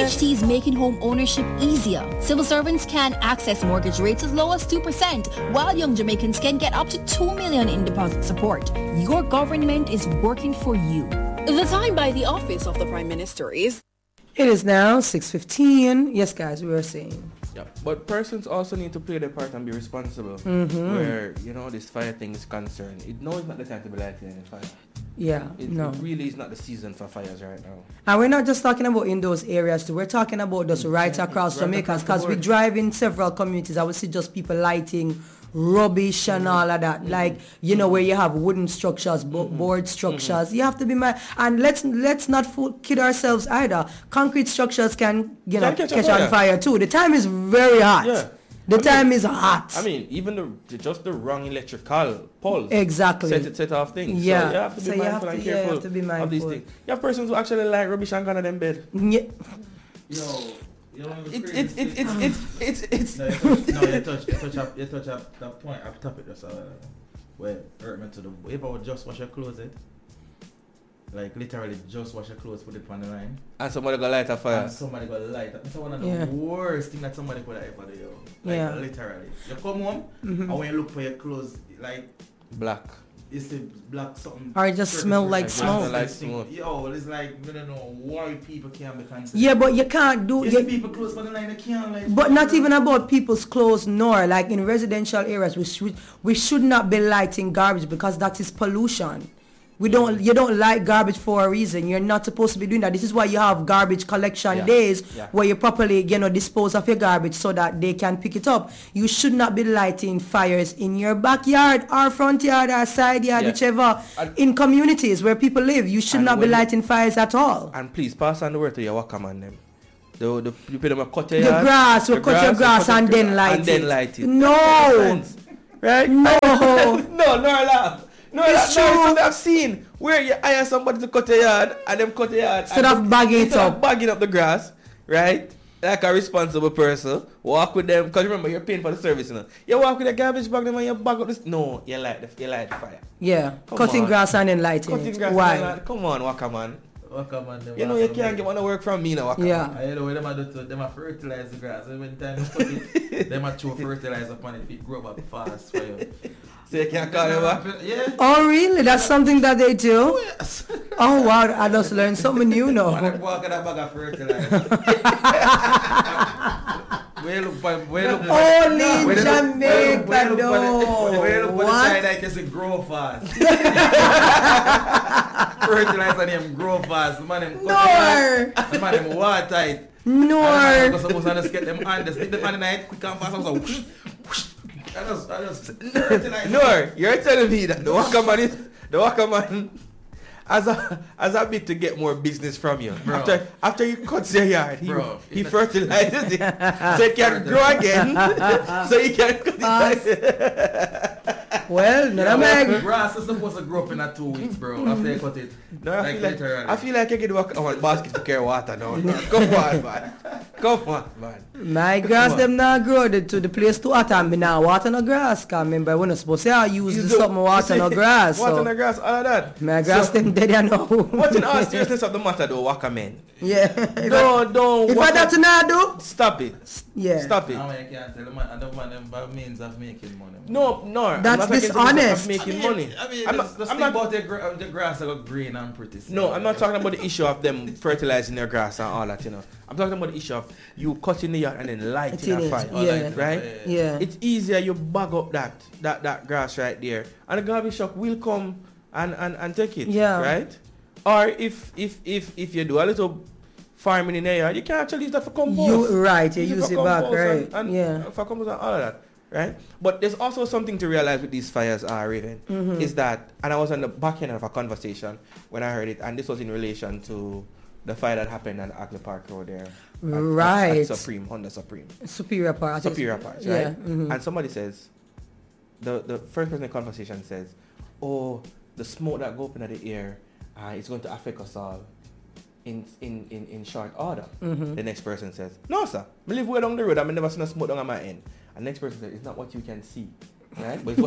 CHT is making home ownership easier. Civil servants can access mortgage rates as low as 2%, while young Jamaicans can get up to $2 million in deposit support. Your government is working for you. The time by the Office of the Prime Minister is... It is now 6:15. Yes, guys, we were saying. Yeah, but persons also need to play their part and be responsible. Where, this fire thing is concerned. No, it's not the time to be lighting any fire. Yeah, It really is not the season for fires right now. And we're not just talking about in those areas too. We're talking about just right across Jamaica, because we drive in several communities. I would see just people lighting rubbish and all of that. Like, where you have wooden structures, board structures. You have to be and let's not kid ourselves either. Concrete structures can, catch on fire too. The time is very hot. Yeah. The time is hot. I mean, even just the wrong electrical poles. Exactly. Set off things. Yeah. So you have to be mindful and careful you have to be mindful of these things. You have persons who actually like rubbish and gone to them bed. Yeah. It's you touch up that point up top it just where hurt me to the if I would just wash your clothes like literally just wash your clothes, put it on the line. And somebody got light a fire. And somebody got light up. It's one of the worst thing that somebody could ever do. Like literally. You come home and when you look for your clothes like black. It's the black something. Or it just smell like smoke. Yo, it's like, I don't know why people can't be considered. Yeah, but you can't do... You see people clothes on the line, they can't like... But not even about people's clothes, nor like in residential areas, we should not be lighting garbage because that is pollution. You don't light garbage for a reason. You're not supposed to be doing that. This is why you have garbage collection days where you properly, dispose of your garbage so that they can pick it up. You should not be lighting fires in your backyard or front yard or side yard, whichever. In communities where people live, you should not be lighting fires at all. And please pass on the word to your Wakaman them. You put them a cut your yard. We cut your grass and then light it. No. Right? No. No laugh. No, that's something I've seen where you hire somebody to cut a yard and them cut a yard instead of bagging up the grass, right? Like a responsible person, walk with them because remember you're paying for the service, You walk with a garbage bag them and you bag up this. No, you light the fire. Yeah, cutting grass and then lighting it. Why? Come on, Wakaman. You can't get one to work from me now, Wakaman. Yeah. I know what them do to them fertilize the grass. When time you cut it, them throw fertilizer upon it grow up fast for you. So you can't call them back? Yeah. Oh, really? That's something that they do? Oh, yes. Oh, wow. I just learned something new now. I walk in a bag of fertilizer. Only Jamaica, no. Where you look for the side, I can say grow fast. Fertilizer them grow fast. The man them water tight. No. I'm supposed to just get them on. Just hit them on the night, quick and fast. I was like, whoosh, whoosh. No, you're telling me that the Wakaman as a bit to get more business from you. Bro. After you cut your yard, he fertilizes it so it can grow again. So he can cut it. Well, grass is supposed to grow up in 2 weeks, bro. After you cut it. No, I feel like you can walk on basket to carry water now. Come on, man. My grass them now grow to the place too hot and me now water no grass. Cause remember we're not supposed to say I use the something water no grass. Water no grass, all of that. My grass them dead I know. What's in all seriousness of the matter though, Wakaman? Yeah. Don't. If I that to now do? Stop it. Yeah. Stop it. I can't tell them. I don't want them by means of making money. No. That's dishonest. Making money. I'm not about the grass that got green and pretty. No, I'm not talking about the issue of them fertilizing their grass and all that, I'm talking about the issue of you cutting the yard and then lighting a fire. Right? Yeah. It's easier you bag up that grass right there and the garbage truck will come and take it. Yeah. Right? Or if you do a little farming in the yard, you can actually use that for compost. You use it back, right? And for compost and all of that. Right? But there's also something to realize with these fires, Raven, is that, and I was on the back end of a conversation when I heard it, and this was in relation to the fire that happened on Ackley Park Road there. At Supreme, Honda Supreme. Superior Park, right? Yeah. And somebody says, the first person in the conversation says, oh, the smoke that go up into the air is going to affect us all in short order. The next person says, no sir, I live way down the road, I never seen a smoke down on my end. And the next person says, it's not what you can see. right? But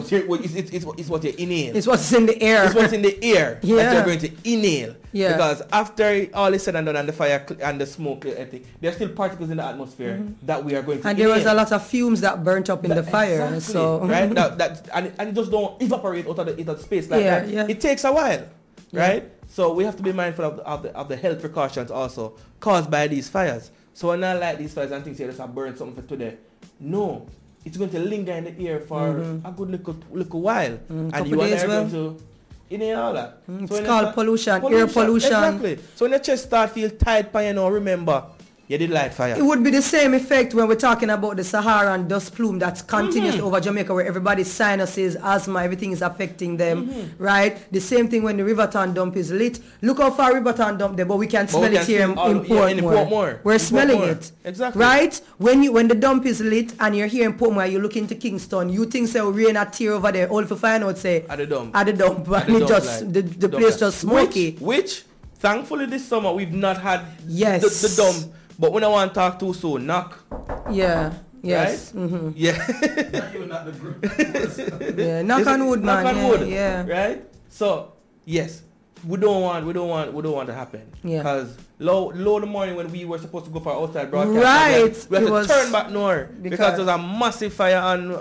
it's what you inhale. It's what's in the air. It's what's in the air that Yeah. you're going to inhale. Yeah. Because after all is said and done and the fire and the smoke, everything, there's still particles in the atmosphere that we are going to And inhale. there was a lot of fumes that burnt up in the fire. Exactly, So right? And it just don't evaporate out of the space like Yeah, that. yeah. It takes a while, Yeah. right? So we have to be mindful of the health precautions also caused by these fires. So we're not like these fires and things here just burn something for today. No. It's going to linger in the air for a good little while. And couple you and I days, are well. going to inhale all that. It's So when called you pollution, air pollution. Exactly. So when your chest start feel tight, you know, remember, you did light fire. It would be the same effect when we're talking about the Saharan dust plume that's continuous over Jamaica, where everybody's sinuses, asthma, everything is affecting them, right? The same thing when the Riverton dump is lit. Look how far Riverton dump there, but we can smell it here in Portmore. We're smelling it. Exactly. Right? When the dump is lit and you're here in Portmore, you look into Kingston, you think say rain a tear over there, all for find out say At the dump. and it just like, the place just smoky. Which thankfully this summer we've not had Yes. the dump. But when I want to talk too soon, knock. Yeah. Yes. Right? Mm-hmm. Yeah. Not you, not the group. Yeah. Knock on wood, man. Knock on Yeah, wood. yeah. Right? So yes. We don't want to happen. Yeah. Because low the morning when we were supposed to go for our outside broadcast, Right. we had It to was- turn back north because because- there's a massive fire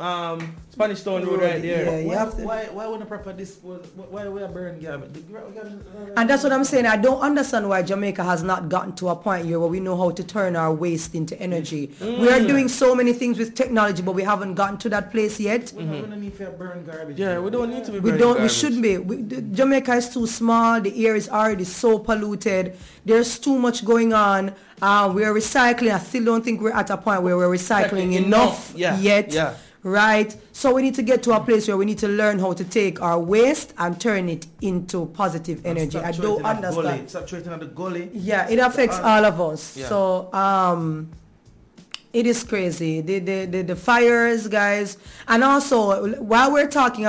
on Spanish Town Road right there. Yeah, you have to- Why wouldn't proper why we are burning garbage? And that's what I'm saying. I don't understand why Jamaica has not gotten to a point here where we know how to turn our waste into energy. We are doing so many things with technology, but we haven't gotten to that place yet. We don't need to burn garbage. Yeah, we don't need to be We burning don't. We garbage. shouldn't be. Jamaica is too small. The air is already so polluted. There's too much going on. We are recycling. I still don't think we're at a point where we're recycling enough yet. Yeah. Right? So we need to get to a place where we need to learn how to take our waste and turn it into positive energy. I don't understand. Stop treating at the gully. Yeah, it affects all of us. Yeah. So it is crazy. The fires, guys. And also while we're talking